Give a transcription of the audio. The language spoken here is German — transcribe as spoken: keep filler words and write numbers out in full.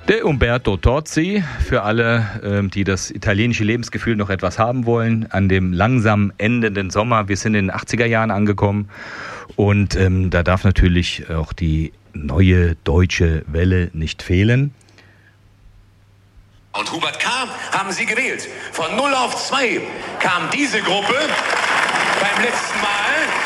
Der Umberto Tozzi, für alle, die das italienische Lebensgefühl noch etwas haben wollen, an dem langsam endenden Sommer. Wir sind in den achtziger Jahren angekommen und ähm, da darf natürlich auch die neue deutsche Welle nicht fehlen. Und Hubert K. haben Sie gewählt. Von null auf zwei kam diese Gruppe beim letzten Mal.